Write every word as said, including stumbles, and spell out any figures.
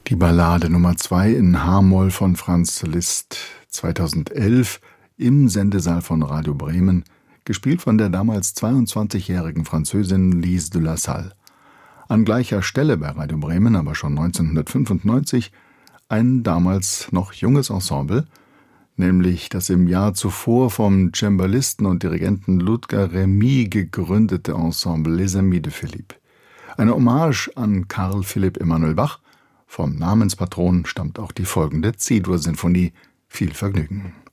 Die Ballade Nummer zwei in H-Moll von Franz Liszt, zweitausendelf im Sendesaal von Radio Bremen, gespielt von der damals zweiundzwanzigjährigen Französin Lise de la Salle. An gleicher Stelle bei Radio Bremen, aber schon neunzehnhundertfünfundneunzig, ein damals noch junges Ensemble, nämlich das im Jahr zuvor vom Cembalisten und Dirigenten Ludger Remy gegründete Ensemble Les Amis de Philippe. Eine Hommage an Karl Philipp Emanuel Bach. Vom Namenspatron stammt auch die folgende C-Dur-Sinfonie. Viel Vergnügen.